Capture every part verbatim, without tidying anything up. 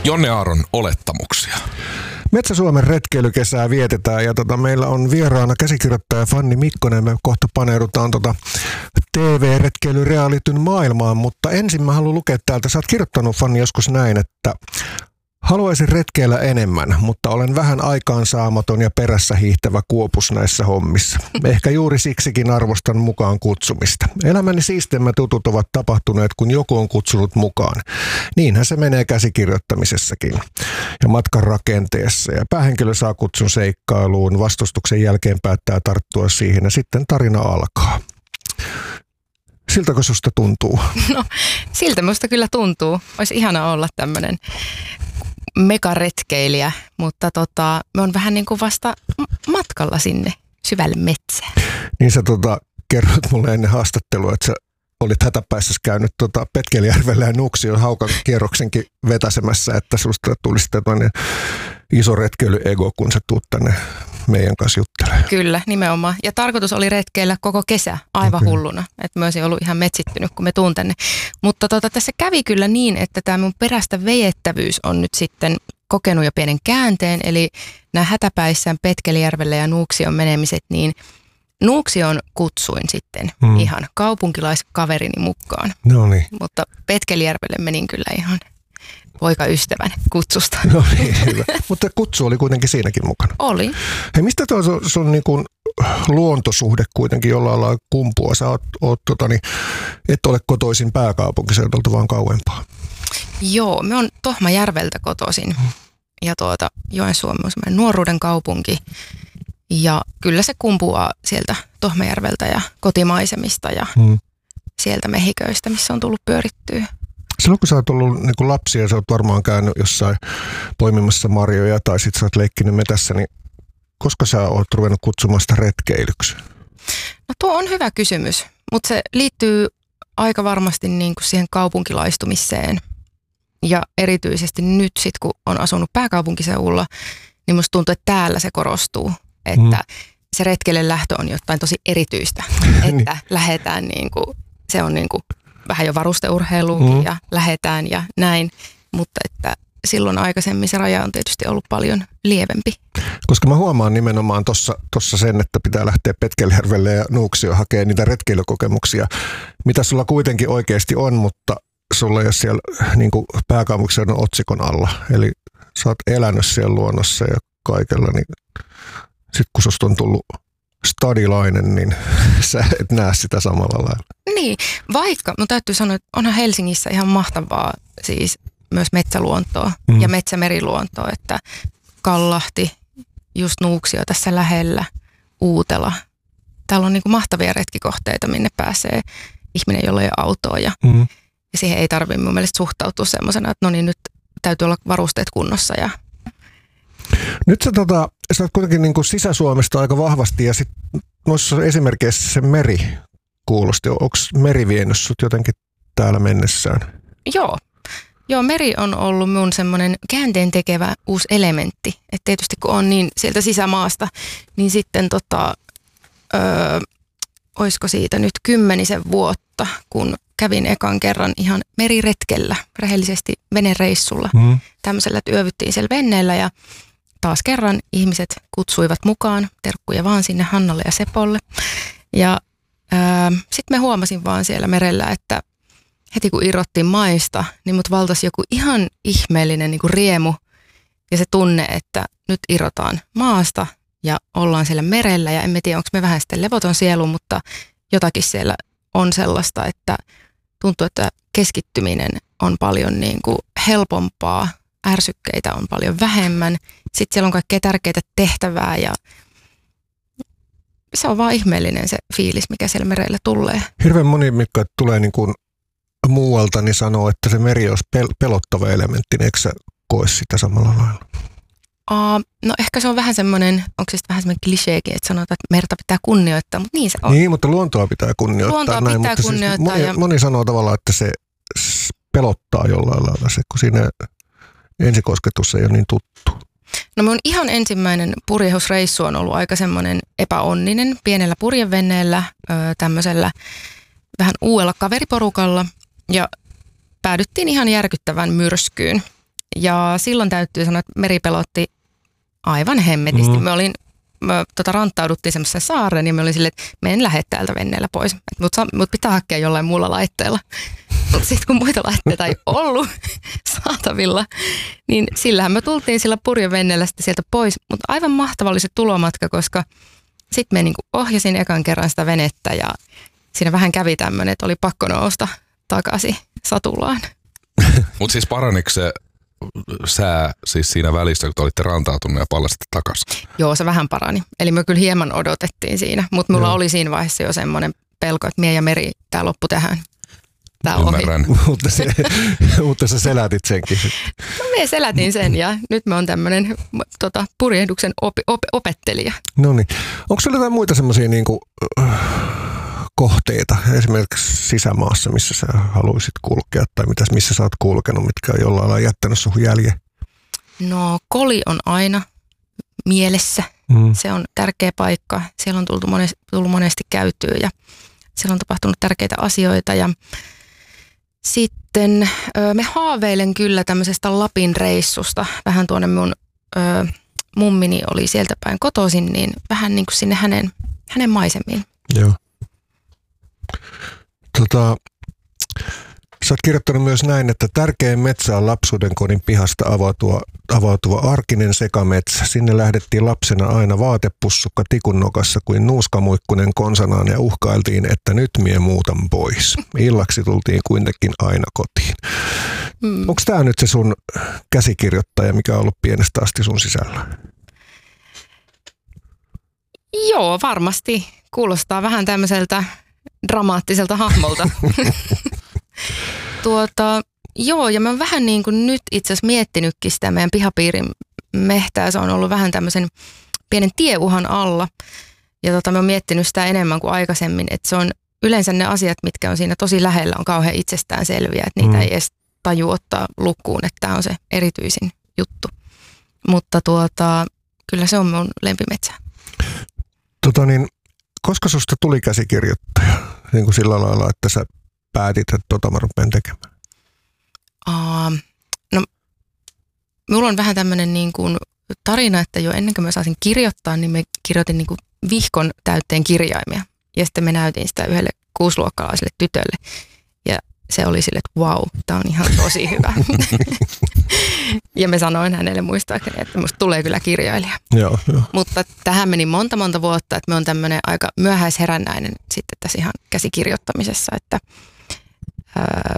Jonne Aaron olettamuksia. Metsä-Suomen retkeilykesää vietetään ja tota, meillä on vieraana käsikirjoittaja Fanni Mikkonen. Me kohta paneudutaan tota T V-retkeilyrealityn maailmaan, mutta ensin mä haluan lukea täältä. Sä oot kirjoittanut, Fanni, joskus näin, että haluaisin retkeillä enemmän, mutta olen vähän aikaansaamaton ja perässä hiihtävä kuopus näissä hommissa. Ehkä juuri siksikin arvostan mukaan kutsumista. Elämäni siisteimmät jutut ovat tapahtuneet, kun joku on kutsunut mukaan. Niinhän se menee käsikirjoittamisessakin ja matkan rakenteessa. Ja päähenkilö saa kutsun seikkailuun, vastustuksen jälkeen päättää tarttua siihen ja sitten tarina alkaa. Siltäkö susta tuntuu? No, siltä musta kyllä tuntuu. Olisi ihana olla tämmöinen megaretkeilijä, mutta tota, me on vähän niin kuin vasta matkalla sinne syvälle metsään. Niin sä tota, kerroit mulle ennen haastattelua, että sä olit hätäpäissä käynyt tota Petkelijärvellä ja Nuuksion haukan kierroksenkin vetäsemässä, että susta tulisi tämmöinen iso retkeilyego, kun sä tuut tänne meidän kanssa juttelemaan. Kyllä, nimenomaan. Ja tarkoitus oli retkeillä koko kesä aivan okay. hulluna. Että mä olisin ollut ihan metsittynyt, kun me tuun tänne. Mutta tota, tässä kävi kyllä niin, että tämä mun perästä vejettävyys on nyt sitten kokenut jo pienen käänteen. Eli nämä hätäpäissään Petkelijärvelle ja Nuuksion menemiset, niin Nuuksion kutsuin sitten hmm. ihan kaupunkilaiskaverini mukaan. No niin. Mutta Petkelijärvelle menin kyllä ihan poikaystävän kutsusta. No niin, hyvä. Mutta kutsu oli kuitenkin siinäkin mukana. Oli. Hei, mistä tuo sun, sun niin kuin luontosuhde kuitenkin jollain lailla kumpuaa? Sä oot, oot, tota, niin, et ole kotoisin pääkaupunkiseudulta, vaan kauempaa. Joo, me on Tohmajärveltä kotoisin. Hmm. Ja tuota, Joensuu on semmoinen nuoruuden kaupunki. Ja kyllä se kumpuaa sieltä Tohmajärveltä ja kotimaisemista ja hmm. sieltä mehiköistä, missä on tullut pyörittyä. Silloin kun sä oot ollut niin kuin lapsi ja sä oot varmaan käynyt jossain poimimassa marjoja tai sit sä oot leikkinyt metässä, niin koska sä oot ruvennut kutsumaan sitä retkeilyksi? No tuo on hyvä kysymys, mutta se liittyy aika varmasti niin kuin siihen kaupunkilaistumiseen. Ja erityisesti nyt sit kun on asunut pääkaupunkiseudulla, niin musta tuntuu, että täällä se korostuu, että hmm. se retkeille lähtö on jotain tosi erityistä, että lähdetään niin kuin, se on niin kuin vähän jo varusteurheiluunkin mm. ja lähetään ja näin, mutta että silloin aikaisemmin se raja on tietysti ollut paljon lievempi. Koska mä huomaan nimenomaan tossa, tossa sen, että pitää lähteä Petkelijärvelle ja Nuuksioon hakemaan niitä retkeilykokemuksia, mitä sulla kuitenkin oikeasti on, mutta sulla ei ole siellä niin kuin pääkaupunkiseudun otsikon alla. Eli sä oot elänyt siellä luonnossa ja kaikella, niin sit kun susta on tullut stadilainen, niin sä et näe sitä samalla lailla. Niin, vaikka mun täytyy sanoa, että onhan Helsingissä ihan mahtavaa siis myös metsäluontoa mm. ja metsämeriluontoa, että Kallahti, just Nuuksio tässä lähellä, Uutela. Täällä on niin kuin mahtavia retkikohteita, minne pääsee ihminen, jolla ei ole autoa ja, mm. ja siihen ei tarvitse mun mielestä suhtautua semmoisena, että no niin, nyt täytyy olla varusteet kunnossa ja nyt sä, tota, sä oot kuitenkin niin kuin Sisä-Suomesta aika vahvasti ja sit noissa esimerkeissä se meri kuulosti. Onko meri vienyt sut jotenkin täällä mennessään? Joo. Joo, meri on ollut mun semmoinen käänteen tekevä uusi elementti. Et tietysti kun on niin sieltä sisämaasta, niin sitten tota, öö, olisiko siitä nyt kymmenisen vuotta, kun kävin ekan kerran ihan meriretkellä, rehellisesti venereissulla. Mm. Tämmöisellä, että yövyttiin siellä venneellä ja taas kerran ihmiset kutsuivat mukaan, terkkuja vaan sinne Hannalle ja Sepolle. Ja sitten me huomasin vaan siellä merellä, että heti kun irrottiin maista, niin mut valtasi joku ihan ihmeellinen niin kuin riemu ja se tunne, että nyt irrotaan maasta ja ollaan siellä merellä. Ja en tiedä, onko me vähän sitten levoton sielu, mutta jotakin siellä on sellaista, että tuntuu, että keskittyminen on paljon niin kuin helpompaa, ärsykkeitä on paljon vähemmän. Sitten siellä on kaikkea tärkeää tehtävää ja se on vaan ihmeellinen se fiilis, mikä siellä merellä tulee. Hirveän moni, mikä tulee niin kuin muualta, niin sanoo, että se meri olisi pel- pelottava elementti, niin eikö sä koe sitä samalla lailla? Uh, no ehkä se on vähän semmoinen, onko se vähän semmoinen kliseekin, että sanotaan, että merta pitää kunnioittaa, mutta niin se on. Niin, mutta luontoa pitää kunnioittaa. Luontoa näin, pitää mutta kunnioittaa. Siis moni, ja moni sanoo tavallaan, että se pelottaa jollain lailla se, kun siinä ensikosketus ei ole niin tuttu. No mun ihan ensimmäinen purjehusreissu on ollut aika semmoinen epäonninen, pienellä purjeveneellä, tämmöisellä vähän uudella kaveriporukalla ja päädyttiin ihan järkyttävän myrskyyn. Ja silloin täytyy sanoa, että meri pelotti aivan hemmetisti. Mm. Me olin, me, tota, ranttauduttiin semmoisen saaren ja me olin silleen, että me en lähde täältä venneellä pois. Mutta mut pitää hakea jollain muulla laitteella. Mutta sitten kun muita laitteita ei ollut saatavilla, niin sillähän me tultiin sillä purjevenneellä sitten sieltä pois. Mutta aivan mahtava oli se tulomatka, koska sitten me niinku ohjasin ekan kerran sitä venettä ja siinä vähän kävi tämmöinen, että oli pakko nousta takaisin satulaan. Mutta siis paraniko se sää siis siinä välissä, kun te olitte rantautuneet ja pallasitte takaisin? Joo, se vähän parani. Eli me kyllä hieman odotettiin siinä, mutta mulla Joo. oli siinä vaiheessa jo semmoinen pelko, että mie ja meri, tää loppu tähän. Tää Ymmärrän. ohi. mutta, se, mutta sä selätit senkin. No mie selätin sen ja nyt mä oon tämmönen tota, purjehduksen opi, op, opettelija. No niin. Onko sulla jotain muita semmoisia niinku, äh, kohteita esimerkiksi sisämaassa, missä sä haluaisit kulkea tai mitäs, missä sä oot kulkenut, mitkä on jollain lailla jättänyt suhun jäljen? No Koli on aina mielessä. Mm. Se on tärkeä paikka. Siellä on tullut monesti, tullut monesti käytyä ja siellä on tapahtunut tärkeitä asioita. Ja sitten me haaveilen kyllä tämmöisestä Lapin reissusta. Vähän tuonne mun ö, mummini oli sieltä päin kotoisin, niin vähän niin kuin sinne hänen, hänen maisemiin. Joo. Tota, sä oot kirjoittanut myös näin, että tärkein metsä on lapsuuden kodin pihasta avautuva, avautuva arkinen sekametsä. Sinne lähdettiin lapsena aina vaatepussukka tikun nokassa kuin nuuskamuikkunen konsanaan ja uhkailtiin, että nyt mie muutan pois. Illaksi tultiin kuitenkin aina kotiin. Mm. Onko tää nyt se sun käsikirjoittaja, mikä on ollut pienestä asti sun sisällä? Joo, varmasti. Kuulostaa vähän tämmöiseltä dramaattiselta hahmolta. tuota, joo, ja mä oon vähän niin kuin nyt itse asiassa miettinytkin sitä meidän pihapiirin mehtää. Se on ollut vähän tämmöisen pienen tieuhan alla. Ja tota, mä oon miettinyt sitä enemmän kuin aikaisemmin, että se on yleensä ne asiat, mitkä on siinä tosi lähellä, on kauhean itsestäänselviä, että niitä mm. ei edes taju ottaa lukuun, että tämä on se erityisin juttu. Mutta tuota, kyllä se on mun lempimetsä. Tota niin, koska susta tuli käsikirjoittaja? Niin kuin sillä lailla, että sä päätit, että tota mä rupean tekemään. Uh, no, mulla on vähän tämmöinen niin kuin tarina, että jo ennen kuin mä saisin kirjoittaa, niin mä kirjoitin niin kuin vihkon täytteen kirjaimia. Ja sitten me näytin sitä yhdelle kuusiluokkalaiselle tytölle. Ja se oli sille, että vau, tää on ihan tosi hyvä. Ja mä sanoin hänelle muistaakseni, että musta tulee kyllä kirjailija. Joo, jo. Mutta tähän meni monta monta vuotta, että me on tämmöinen aika myöhäisherännäinen sitten tässä ihan käsikirjoittamisessa, että ää,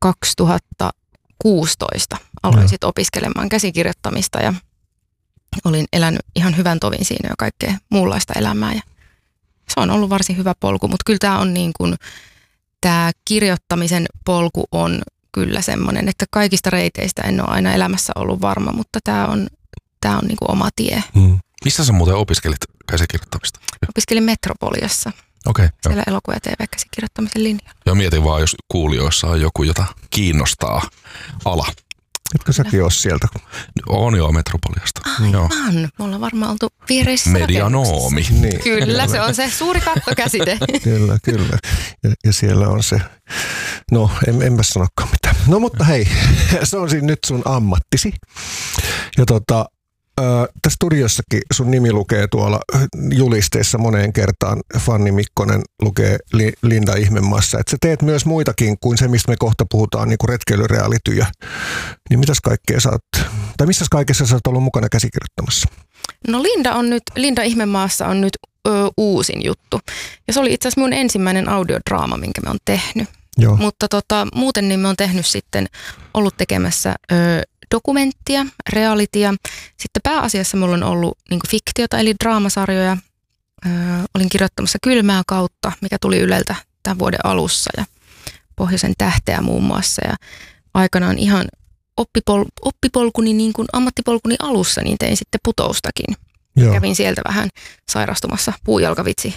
kaksituhattakuusitoista aloin sitten opiskelemaan käsikirjoittamista ja olin elänyt ihan hyvän tovin siinä jo kaikkea muunlaista elämää ja se on ollut varsin hyvä polku, mutta kyllä tämä on niin kuin, tämä kirjoittamisen polku on kyllä semmoinen, että kaikista reiteistä en ole aina elämässä ollut varma, mutta tämä on, tämä on niin kuin oma tie. Hmm. Missä sä muuten opiskelit käsikirjoittamista? Opiskelin Metropoliassa. Okei. Okay, siellä elokuva- ja T V-käsikirjoittamisen linjalla. Ja mietin vaan, jos kuulijoissa on joku, jota kiinnostaa ala. Etkö säkin ole sieltä? On joo, Metropoliasta. Aivan. Me ollaan varmaan oltu viereissä Medianoomi. Niin. Kyllä, se on se suuri kattokäsite. Kyllä, kyllä. Ja, ja siellä on se, no en, enpä sanokaan mitään. No mutta hei, se on siinä nyt sun ammattisi. Ja tota, äh, tässä studiossakin sun nimi lukee tuolla julisteessa moneen kertaan. Fanni Mikkonen lukee li, Linda Ihmemaassa. Että sä teet myös muitakin kuin se, mistä me kohta puhutaan, niin kuin retkeilyrealityjä. Niin mitäs kaikkea sä oot, tai missä kaikessa sä oot ollut mukana käsikirjoittamassa? No Linda on nyt, Linda Ihmemaassa on nyt ö, uusin juttu. Ja se oli itse asiassa mun ensimmäinen audiodraama, minkä me on tehnyt. Joo. Mutta tota, muuten niin me on tehnyt sitten, ollut tekemässä ö, dokumenttia, realitya. Sitten pääasiassa mulla on ollut niin kuin fiktiota, eli draamasarjoja. Ö, olin kirjoittamassa Kylmää kautta, mikä tuli Yleltä tämän vuoden alussa ja Pohjoisen tähteä muun muassa. Ja aikanaan ihan oppipol, oppipolkuni, niin kuin ammattipolkuni alussa, niin tein sitten Putoustakin. Joo. Kävin sieltä vähän sairastumassa, puujalkavitsi.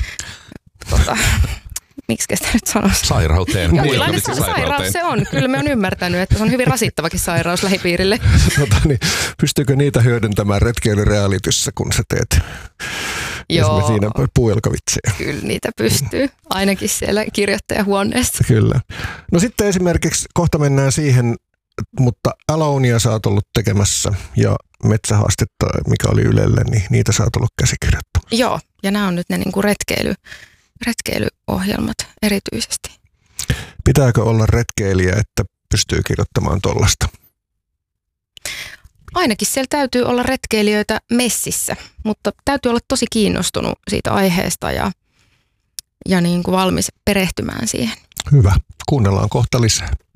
tota, miksi sitä nyt sanoisi? Sairauteen. Jonkinlainen sa- sairaus se on. Kyllä me on ymmärtänyt, että se on hyvin rasittavakin sairaus lähipiirille. Tota, niin, pystyykö niitä hyödyntämään retkeilyrealityssä, kun sä teet Joo. siinä puujalkavitsejä? Kyllä niitä pystyy, ainakin siellä kirjoittajahuoneessa. Kyllä. No sitten esimerkiksi kohta mennään siihen mutta Alonea sä oot ollut tekemässä ja Metsähaastetta, mikä oli Ylelle, niin niitä sä oot ollut käsikirjoittamassa. Joo, ja nämä on nyt ne niinku retkeily, retkeilyohjelmat erityisesti. Pitääkö olla retkeilijä, että pystyy kirjoittamaan tollasta? Ainakin siellä täytyy olla retkeilijöitä messissä, mutta täytyy olla tosi kiinnostunut siitä aiheesta ja, ja niin kuin valmis perehtymään siihen. Hyvä. Kuunnellaan kohta lisää.